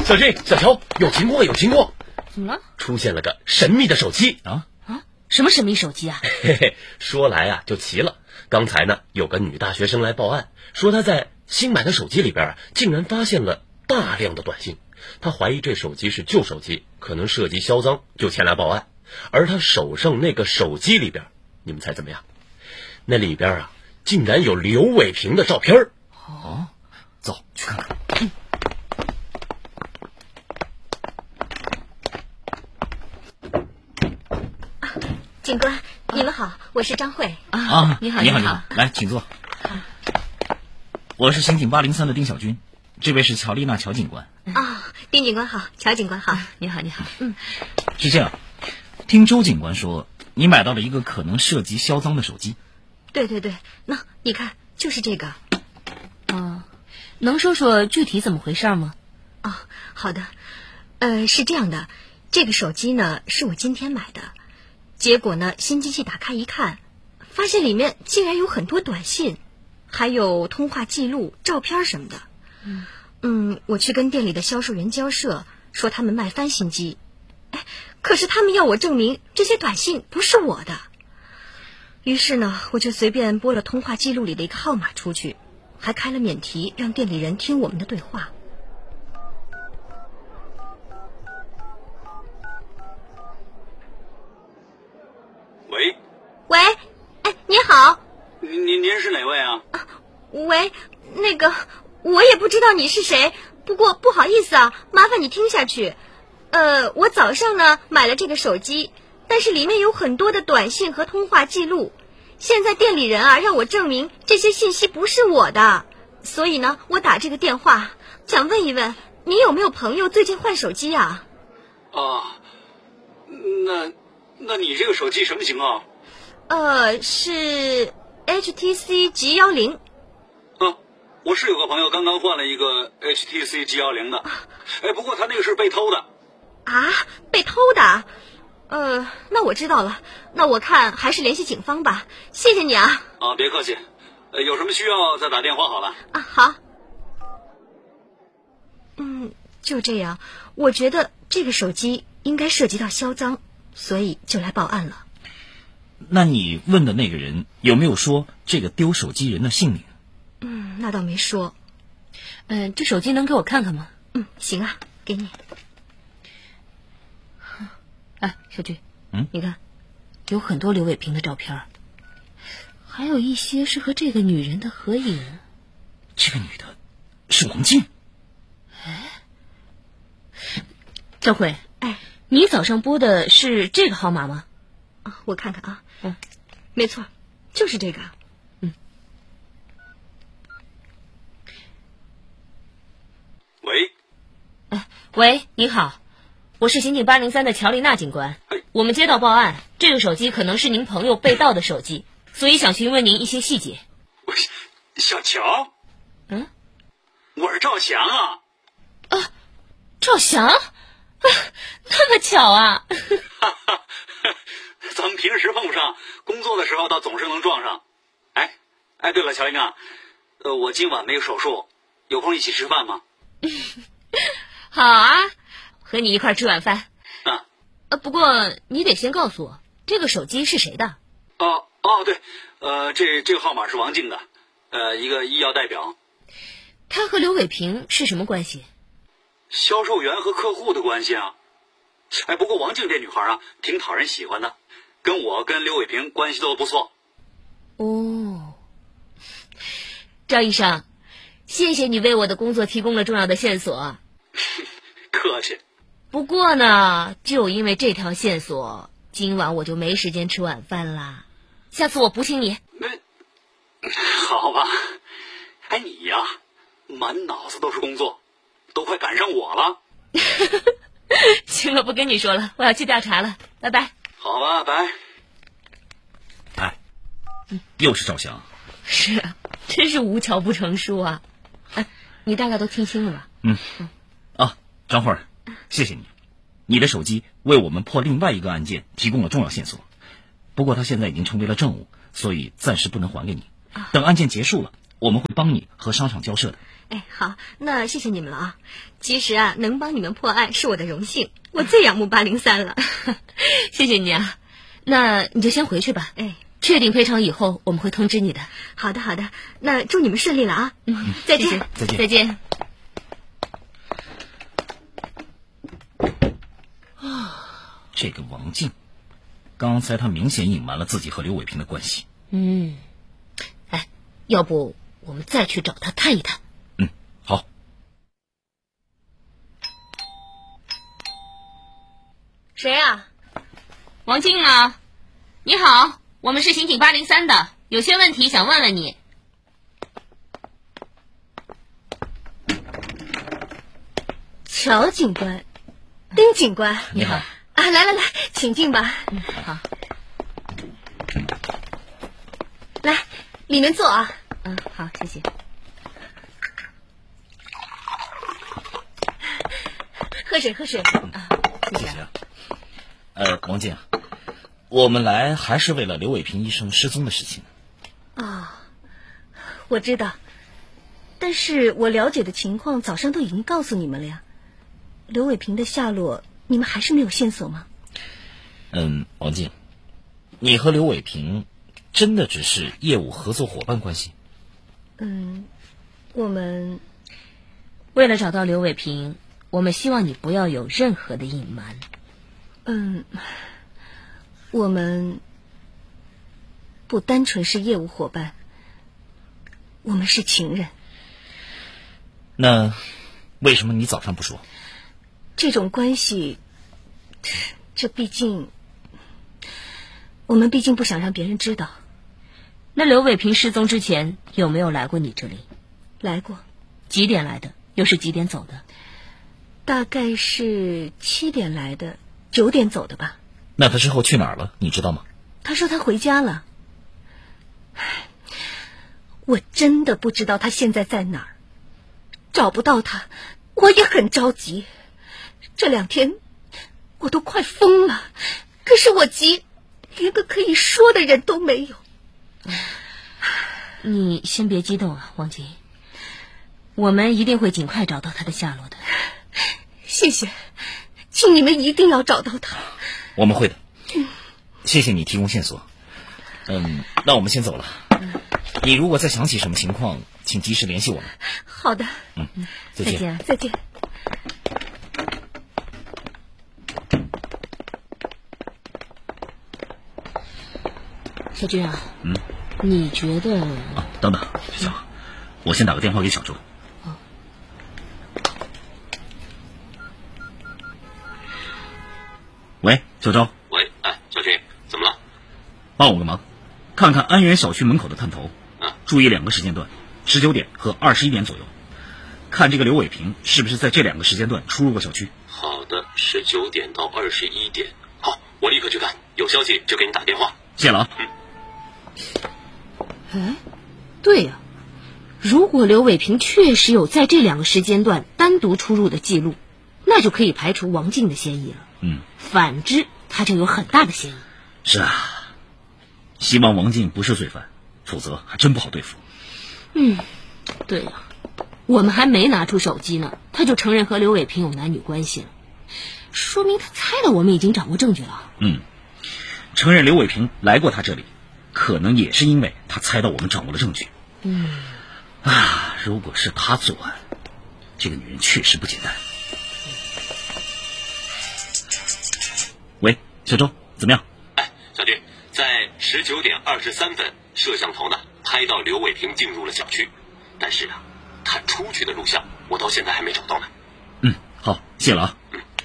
小军、小乔，有情况，有情况！ 怎么了？ 出现了个神秘的手机啊！什么神秘手机啊？ 嘿嘿，说来啊就奇了。刚才呢，有个女大学生来报案，说她在新买的手机里边竟然发现了大量的短信。她怀疑这手机是旧手机，可能涉及销赃，就前来报案。而她手上那个手机里边，你们猜怎么样？那里边啊，竟然有刘伟平的照片。 哦，走去看看。 警官，你们好，我是张慧。 你好，来，请坐。我是刑警803的丁小军，这位是乔丽娜乔警官。 丁警官好，乔警官好。 你好。 是这样，听周警官说，你买到了一个可能涉及销赃的手机。 对，那你看，就是这个。 能说说具体怎么回事吗？ 好的。是这样的，这个手机呢是我今天买的。结果呢，新机器打开一看，发现里面竟然有很多短信，还有通话记录、照片什么的。我去跟店里的销售员交涉，说他们卖翻新机。可是他们要我证明这些短信不是我的。于是呢，我就随便拨了通话记录里的一个号码出去，还开了免提，让店里人听我们的对话。喂，你好。 您是哪位啊？ 喂，那个，我也不知道你是谁，不过不好意思啊，麻烦你听下去。我早上呢买了这个手机，但是里面有很多的短信和通话记录。现在店里人啊让我证明这些信息不是我的，所以呢，我打这个电话想问一问，你有没有朋友最近换手机啊？ 那你这个手机什么型号？ 是 HTC G10。 我是有个朋友刚刚换了一个 HTC G10的，不过他那个是被偷的。 被偷的？那我知道了，那我看还是联系警方吧，谢谢你啊。 别客气，有什么需要再打电话好了。 好。就这样，我觉得这个手机应该涉及到销赃，所以就来报案了。 那你问的那个人有没有说这个丢手机人的姓名？ 那倒没说。 这手机能给我看看吗？ 行啊，给你。 小军，你看，有很多刘伟平的照片，还有一些是和这个女人的合影。 这个女的是王静。 张慧，你早上拨的是这个号码吗？ 我看看啊。没错，就是这个。 喂，你好，我是刑警803的乔丽娜警官。我们接到报案，这个手机可能是您朋友被盗的手机，所以想询问您一些细节。 小乔？我是赵翔啊。 赵翔？那么巧啊。 咱们平时碰不上，工作的时候倒总是能撞上。对了，乔丽娜，我今晚没有手术，有空一起吃饭吗？ 好啊，和你一块吃晚饭。不过你得先告诉我，这个手机是谁的？ 对，这个号码是王静的，一个医药代表。 他和刘伟平是什么关系？ 销售员和客户的关系啊。不过王静这女孩啊，挺讨人喜欢的，跟刘伟平关系都不错。 赵医生，谢谢你为我的工作提供了重要的线索。 客气。 不过呢，就因为这条线索，今晚我就没时间吃晚饭啦。下次我补请你。 好吧。你呀，满脑子都是工作，都快赶上我了。 行了，不跟你说了，我要去调查了，拜拜。 好吧，拜。 又是赵翔。 是啊，真是无巧不成书啊。你大概都听清了吧？ 张慧儿，谢谢你，你的手机为我们破另外一个案件提供了重要线索。不过它现在已经成为了证物，所以暂时不能还给你。等案件结束了，我们会帮你和商场交涉的。 哎，好，那谢谢你们了啊。其实啊，能帮你们破案是我的荣幸，我最仰慕803了。 谢谢你啊，那你就先回去吧。 哎， 确定赔偿以后，我们会通知你的。 好的，好的，那祝你们顺利了啊。再见， 谢谢再见， 再见。 这个王静，刚才他明显隐瞒了自己和刘伟平的关系。 哎，要不我们再去找他谈一谈？ 好。 谁啊？王静吗？你好，我们是刑警803的，有些问题想问问你。 乔警官，丁警官， 你好。 啊，来，请进吧。 好。 来，里面坐啊。 好，谢谢。 喝水啊， 谢谢啊。王静，我们来还是为了刘伟平医生失踪的事情。 我知道，但是我了解的情况早上都已经告诉你们了呀。刘伟平的下落，你们还是没有线索吗？ 王静，你和刘伟平真的只是业务合作伙伴关系？ 我们为了找到刘伟平，我们希望你不要有任何的隐瞒。 我们不单纯是业务伙伴，我们是情人。 那为什么你早上不说？ 这种关系，我们毕竟不想让别人知道。 那刘伟平失踪之前有没有来过你这里？ 来过。 几点来的？又是几点走的？ 大概是7点来的，9点走的吧。 那他之后去哪儿了？你知道吗？ 他说他回家了。我真的不知道他现在在哪儿，找不到他，我也很着急。这2天我都快疯了，可是我急，连个可以说的人都没有。 你先别激动啊，王静，我们一定会尽快找到他的下落的。 谢谢，请你们一定要找到他。 我们会的。谢谢你提供线索。那我们先走了。你如果再想起什么情况，请及时联系我们。 好的。 再见。 再见。 小军啊，你觉得？ 等等，小乔，我先打个电话给小周。喂，小周。 喂，小军，怎么了？ 帮我个忙，看看安源小区门口的探头，注意2个时间段，19点和21点左右，看这个刘伟平是不是在这2个时间段出入过小区。 好的，19点到21点。好，我立刻去看，有消息就给你打电话。 谢了啊。 对呀，如果刘伟平确实有在这2个时间段单独出入的记录，那就可以排除王静的嫌疑了。反之他就有很大的嫌疑。 是啊，希望王静不是罪犯，否则还真不好对付。 对呀，我们还没拿出手机呢，他就承认和刘伟平有男女关系了，说明他猜了我们已经掌握证据了。 承认刘伟平来过他这里，可能也是因为他猜到我们掌握了证据。如果是他作案，这个女人确实不简单。喂，小周，怎么样？ 小军，在19点23分，摄像头呢拍到刘伟平进入了小区，但是他出去的录像我到现在还没找到呢。 好，谢了啊。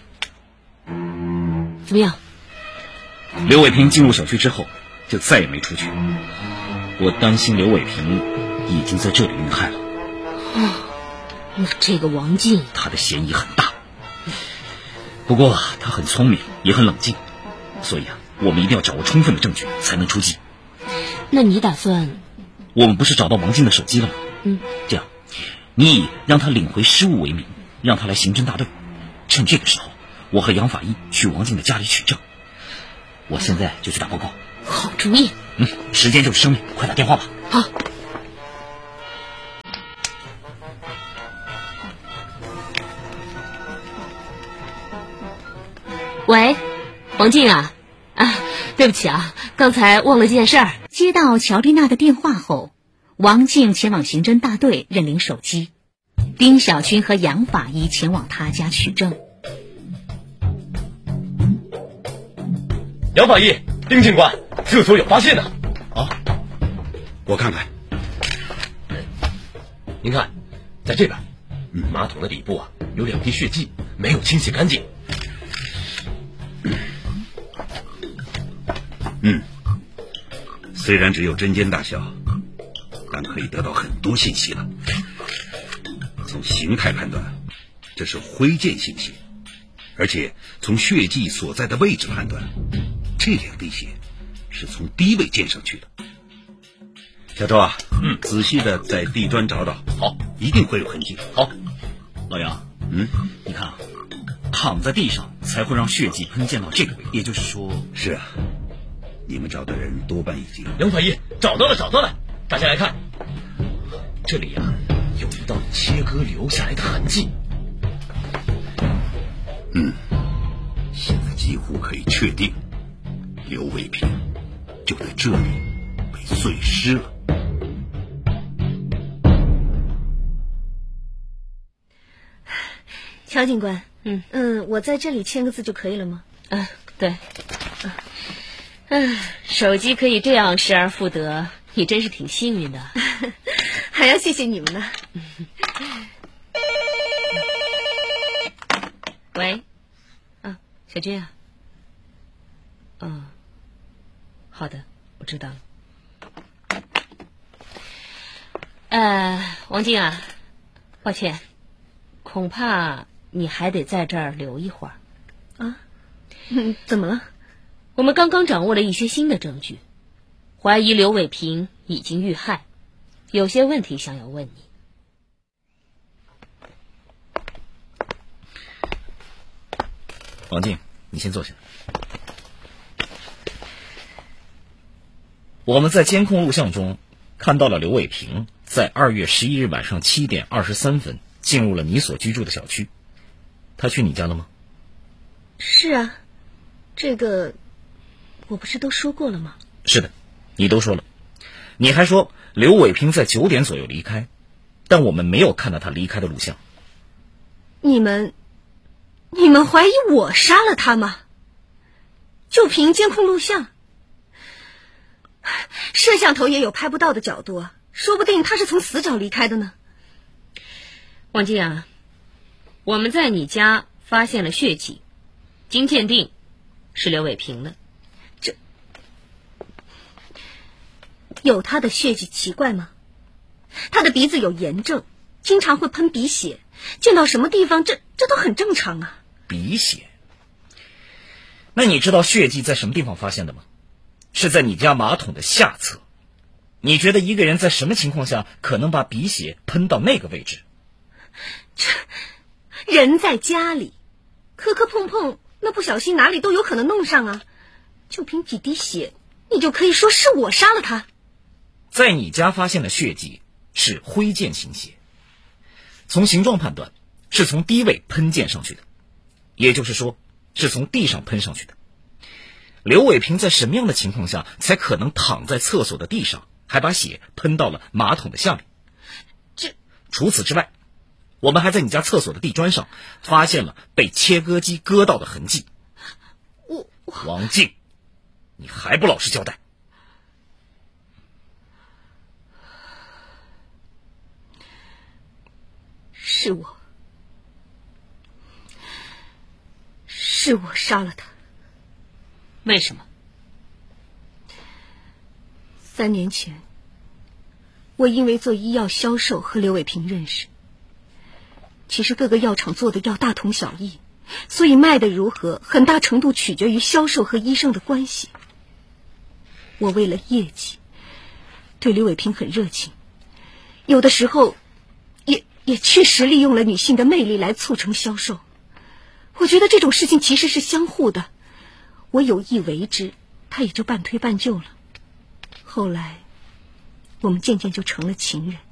怎么样？ 刘伟平进入小区之后就再也没出去，我担心刘伟平已经在这里遇害了。 那这个王静， 他的嫌疑很大，不过他很聪明也很冷静，所以我们一定要掌握充分的证据才能出击。 那你打算？ 我们不是找到王静的手机了吗？这样，你以让他领回失物为名，让他来刑侦大队，趁这个时候我和杨法医去王静的家里取证。我现在就去打报告。 好主意。 时间就是生命，快打电话吧。 好。 喂，王静啊，对不起啊，刚才忘了件事儿。 接到乔丽娜的电话后，王静前往刑侦大队认领手机，丁小军和杨法医前往他家取证。 杨法医，丁警官，厕所有发现呢。 啊，我看看。 您看，在这边，马桶的底部啊有2滴血迹，没有清洗干净。 虽然只有针尖大小，但可以得到很多信息了。从形态判断，这是灰溅性血，而且从血迹所在的位置判断，这2滴血是从低位溅上去的。小周啊，仔细的在地砖找找， 好， 一定会有痕迹。 好，老杨，你看啊，躺在地上才会让血迹喷溅到这个位置，也就是说， 是啊，你们找的人多半已经…… 杨法医，找到了！大家来看，这里啊有一道切割留下来的痕迹。 现在几乎可以确定，刘伟平就在这里被碎尸了。 乔警官，我在这里签个字就可以了吗？ 对。手机可以这样失而复得，你真是挺幸运的。 还要谢谢你们呢。 喂，小军啊，好的，我知道了。王静啊，抱歉，恐怕你还得在这儿留一会儿。 怎么了？ 我们刚刚掌握了一些新的证据，怀疑刘伟平已经遇害，有些问题想要问你。 王静，你先坐下。我们在监控录像中看到了刘伟平在2月11日晚上7点23分进入了你所居住的小区。他去你家了吗？ 是啊，这个我不是都说过了吗？ 是的，你都说了。你还说刘伟平在9点左右离开，但我们没有看到他离开的录像。 你们怀疑我杀了他吗？就凭监控录像，摄像头也有拍不到的角度啊，说不定他是从死角离开的呢。 王静啊，我们在你家发现了血迹，经鉴定是刘伟平的。 这有他的血迹奇怪吗？他的鼻子有炎症，经常会喷鼻血，溅到什么地方这都很正常啊。 鼻血？那你知道血迹在什么地方发现的吗？是在你家马桶的下侧。你觉得一个人在什么情况下可能把鼻血喷到那个位置？ 人在家里磕磕碰碰，那不小心哪里都有可能弄上啊。就凭几滴血，你就可以说是我杀了他？ 在你家发现的血迹是灰溅型血，从形状判断是从低位喷溅上去的，也就是说是从地上喷上去的。刘伟平在什么样的情况下才可能躺在厕所的地上，还把血喷到了马桶的下面？除此之外，我们还在你家厕所的地砖上发现了被切割机割到的痕迹。王静，你还不老实交代？ 是我杀了他。 为什么 ？3年前，我因为做医药销售和刘伟平认识。其实各个药厂做的药大同小异，所以卖的如何，很大程度取决于销售和医生的关系。我为了业绩，对刘伟平很热情，有的时候也确实利用了女性的魅力来促成销售。我觉得这种事情其实是相互的，我有意为之，他也就半推半就了。后来我们渐渐就成了情人。